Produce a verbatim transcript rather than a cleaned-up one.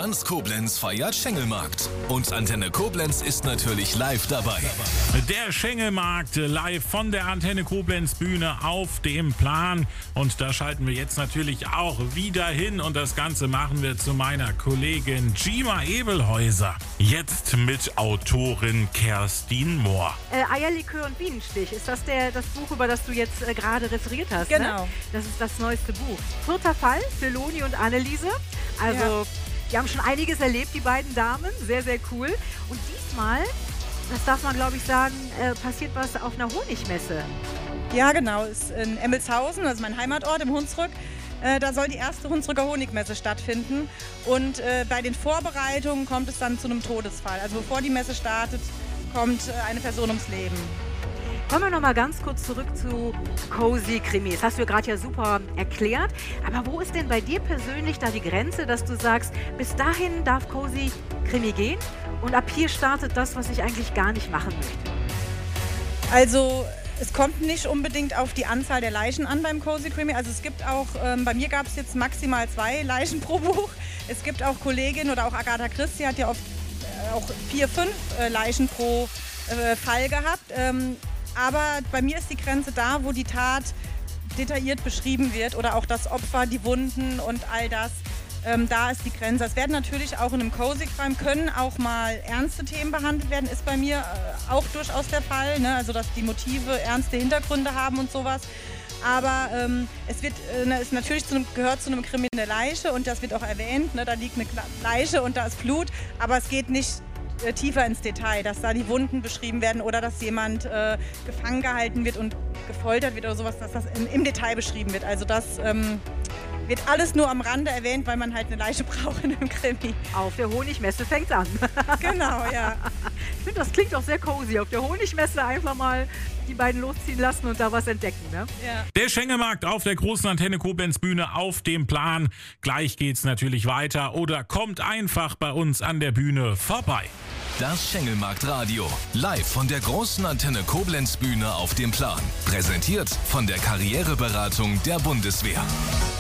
Ganz Koblenz feiert Schengelmarkt. Und Antenne Koblenz ist natürlich live dabei. Der Schengelmarkt live von der Antenne Koblenz Bühne auf dem Plan. Und da schalten wir jetzt natürlich auch wieder hin. Und das Ganze machen wir zu meiner Kollegin Gima Ebelhäuser. Jetzt mit Autorin Kerstin Mohr. Äh, Eierlikör und Bienenstich, ist das der, das Buch, über das du jetzt äh, gerade referiert hast? Genau. Ne? Das ist das neueste Buch. Vierter Fall für Loni und Anneliese. Also, ja. Die haben schon einiges erlebt, die beiden Damen. Sehr, sehr cool. Und diesmal, das darf man glaube ich sagen, äh, passiert was auf einer Honigmesse. Ja, genau. Ist in Emmelshausen, also mein Heimatort im Hunsrück. Äh, da soll die erste Hunsrücker Honigmesse stattfinden. Und äh, bei den Vorbereitungen kommt es dann zu einem Todesfall. Also bevor die Messe startet, kommt äh, eine Person ums Leben. Kommen wir noch mal ganz kurz zurück zu Cozy Krimi. Das hast du ja gerade ja super erklärt. Aber wo ist denn bei dir persönlich da die Grenze, dass du sagst, bis dahin darf Cozy Krimi gehen und ab hier startet das, was ich eigentlich gar nicht machen möchte? Also es kommt nicht unbedingt auf die Anzahl der Leichen an beim Cozy Krimi. Also es gibt auch, ähm, bei mir gab es jetzt maximal zwei Leichen pro Buch. Es gibt auch Kolleginnen oder auch Agatha Christie hat ja oft äh, auch vier, fünf äh, Leichen pro äh, Fall gehabt. Ähm, Aber bei mir ist die Grenze da, wo die Tat detailliert beschrieben wird oder auch das Opfer, die Wunden und all das. Ähm, da ist die Grenze. Es werden natürlich auch in einem Cozy Crime können auch mal ernste Themen behandelt werden. Ist bei mir äh, auch durchaus der Fall, ne? Also dass die Motive ernste Hintergründe haben und sowas. Aber ähm, es wird, äh, ist natürlich zu einem, gehört zu einem Krimi eine Leiche und das wird auch erwähnt. Ne? Da liegt eine Leiche und da ist Blut, aber es geht nicht tiefer ins Detail, dass da die Wunden beschrieben werden oder dass jemand äh, gefangen gehalten wird und gefoltert wird oder sowas, dass das in, im Detail beschrieben wird. Also das ähm, wird alles nur am Rande erwähnt, weil man halt eine Leiche braucht in einem Krimi. Auf der Honigmesse fängt's an. Genau, ja. Ich finde, das klingt doch sehr cozy. Auf der Honigmesse einfach mal die beiden losziehen lassen und da was entdecken. Ne? Ja. Der Schengelmarkt auf der großen Antenne Koblenz Bühne auf dem Plan. Gleich geht's natürlich weiter oder kommt einfach bei uns an der Bühne vorbei. Das Schengelmarkt Radio. Live von der großen Antenne Koblenz Bühne auf dem Plan. Präsentiert von der Karriereberatung der Bundeswehr.